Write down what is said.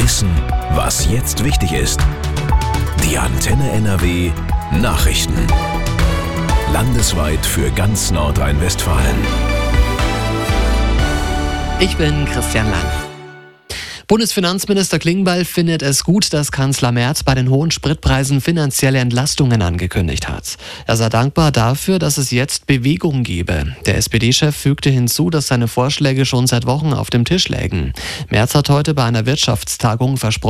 Wissen, was jetzt wichtig ist. Die Antenne NRW Nachrichten. Landesweit für ganz Nordrhein-Westfalen. Ich bin Christian Lang. Bundesfinanzminister Klingbeil findet es gut, dass Kanzler Merz bei den hohen Spritpreisen finanzielle Entlastungen angekündigt hat. Er sei dankbar dafür, dass es jetzt Bewegung gebe. Der SPD-Chef fügte hinzu, dass seine Vorschläge schon seit Wochen auf dem Tisch lägen. Merz hat heute bei einer Wirtschaftstagung versprochen,